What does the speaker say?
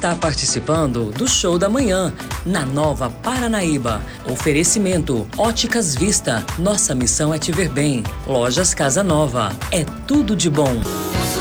está participando do Show da Manhã, na Nova Paranaíba. Oferecimento Óticas Vista. Nossa missão é te ver bem. Lojas Casa Nova. É tudo de bom.